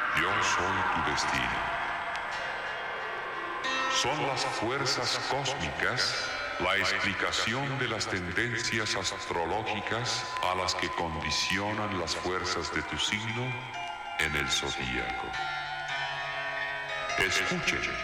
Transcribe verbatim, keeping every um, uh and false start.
Yo soy tu destino. Son las fuerzas cósmicas la explicación de las tendencias astrológicas a las que condicionan las fuerzas de tu signo en el zodíaco. Escuchen.